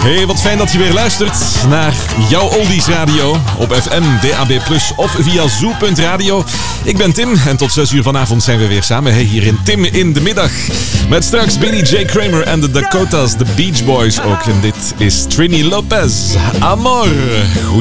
Hey, wat fijn dat je weer luistert naar jouw Oldies Radio op FM, DAB+, of via Zoo.radio. Ik ben Tim en tot 6 uur vanavond zijn we weer samen hier in Tim in de middag. Met straks Billy J. Kramer en de Dakotas, de Beach Boys ook. En dit is Trini Lopez, Amor. Goeie